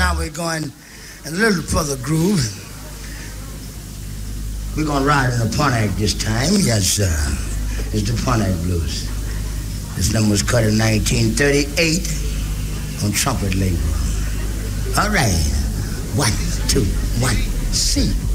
now we're going a little further groove. We're going to ride in the Pontiac this time. Yes, sir. It's the Pontiac Blues. This number was cut in 1938 on trumpet label. All right. 1, 2, 1, C.